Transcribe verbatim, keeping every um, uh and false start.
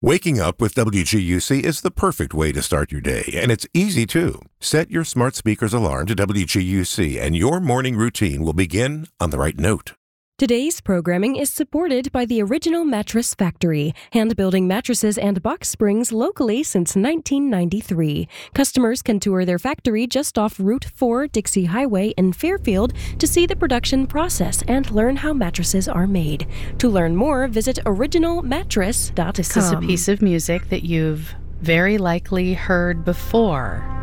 Waking up with W G U C is the perfect way to start your day, and it's easy too. Set your smart speaker's alarm to W G U C, and your morning routine will begin on the right note. Today's programming is supported by the Original Mattress Factory, hand-building mattresses and box springs locally since nineteen ninety-three. Customers can tour their factory just off Route four Dixie Highway in Fairfield to see the production process and learn how mattresses are made. To learn more, visit original mattress dot com. This is a piece of music that you've very likely heard before.